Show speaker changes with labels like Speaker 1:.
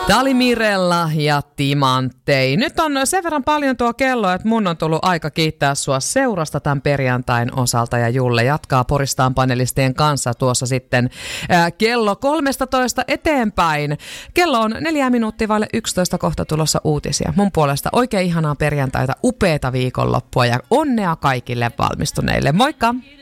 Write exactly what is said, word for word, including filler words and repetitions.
Speaker 1: Tää oli Mirella ja Timanttei. Nyt on sen verran paljon tuo kello, että mun on tullut aika kiittää sua seurasta tämän perjantain osalta. Ja Julle jatkaa Poristaan panelistien kanssa tuossa sitten ää, kello kolmetoista eteenpäin. Kello on neljä minuuttia vaille yksitoista, kohta tulossa uutisia. Mun puolesta oikein ihanaa perjantaita, upeata viikonloppua ja onnea kaikille valmistuneille. Moikka!